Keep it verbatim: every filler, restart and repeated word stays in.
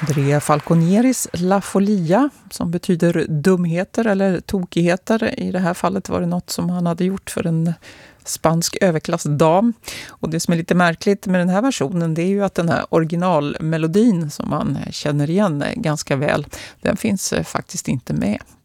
Andrea Falconieris La Follia, som betyder dumheter eller tokigheter. I det här fallet var det något som han hade gjort för en spansk överklassdam. Och det som är lite märkligt med den här versionen, det är ju att den här originalmelodin som man känner igen ganska väl, den finns faktiskt inte med.